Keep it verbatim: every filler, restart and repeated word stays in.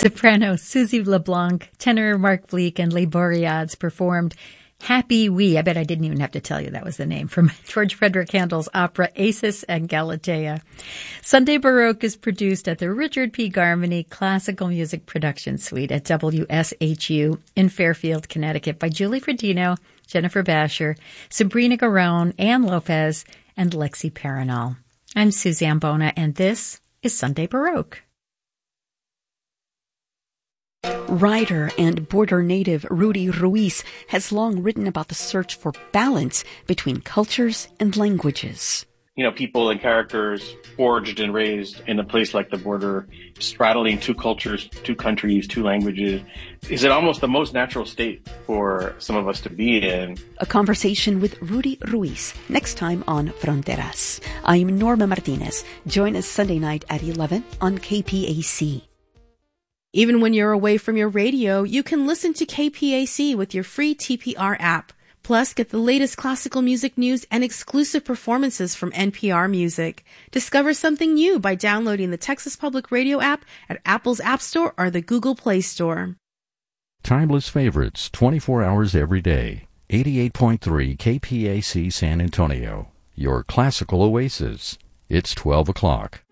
Soprano Susie LeBlanc, tenor Mark Bleek, and Les Boreads performed Happy We. I bet I didn't even have to tell you that was the name, from George Frederick Handel's opera Acis and Galatea. Sunday Baroque is produced at the Richard P. Garmany Classical Music Production Suite at W S H U in Fairfield, Connecticut by Julie Fredino, Jennifer Basher, Sabrina Garone, Ann Lopez, and Lexi Paranol. I'm Suzanne Bona, and this is Sunday Baroque. Writer and border native Rudy Ruiz has long written about the search for balance between cultures and languages. You know, people and characters forged and raised in a place like the border, straddling two cultures, two countries, two languages. Is it almost the most natural state for some of us to be in? A conversation with Rudy Ruiz next time on Fronteras. I'm Norma Martinez. Join us Sunday night at eleven on K P A C. Even when you're away from your radio, you can listen to K P A C with your free T P R app. Plus, get the latest classical music news and exclusive performances from N P R Music. Discover something new by downloading the Texas Public Radio app at Apple's App Store or the Google Play Store. Timeless favorites, twenty-four hours every day. eighty-eight point three K P A C San Antonio, your classical oasis. It's twelve o'clock.